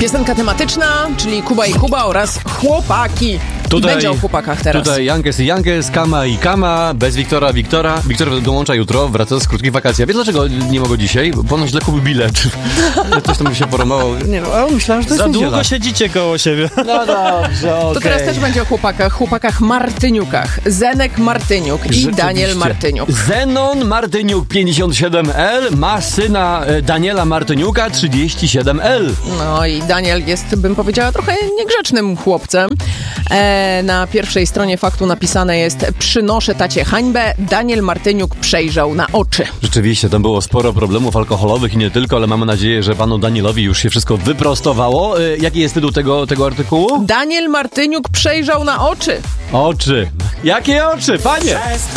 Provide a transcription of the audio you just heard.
Piosenka tematyczna, czyli Kuba i Kuba oraz chłopaki. Będzie o chłopakach teraz. Tutaj Youngest i Youngest, Kama i Kama, bez Wiktora. Wiktor dołącza jutro, wraca z krótkich wakacji. A wiesz dlaczego nie mogę dzisiaj? Ponoć źle kupił bilet. Coś tam mi się poromało. Nie wiem, ale myślałem, że to jest Za niedziela. długo siedzicie koło siebie. No dobrze, okej. To teraz też będzie o chłopakach Martyniukach. Zenek Martyniuk i Daniel Martyniuk. Zenon Martyniuk 57L ma syna Daniela Martyniuka 37L. No i Daniel jest, bym powiedziała, trochę niegrzecznym chłopcem. Na pierwszej stronie faktu napisane jest: przynoszę tacie hańbę, Daniel Martyniuk przejrzał na oczy. Rzeczywiście, tam było sporo problemów alkoholowych i nie tylko, ale mamy nadzieję, że panu Danielowi już się wszystko wyprostowało. Jaki jest tytuł tego artykułu? Daniel Martyniuk przejrzał na oczy. Oczy. Jakie oczy, panie?